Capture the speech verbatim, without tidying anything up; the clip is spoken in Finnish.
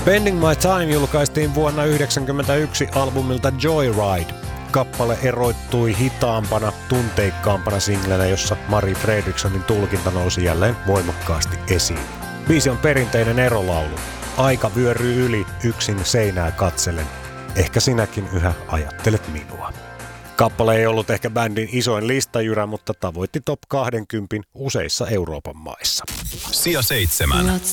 Spending My Time julkaistiin vuonna yhdeksänkymmentäyksi albumilta Joyride. Kappale eroittui hitaampana, tunteikkaampana singlenä, jossa Mari Fredrikssonin tulkinta nousi jälleen voimakkaasti esiin. Biisi on perinteinen erolaulu. Aika vyöryy yli, yksin seinää katselen. Ehkä sinäkin yhä ajattelet minua. Kappale ei ollut ehkä bändin isoin listajyrä, mutta tavoitti top kaksikymmentä useissa Euroopan maissa. Sija seitsemän.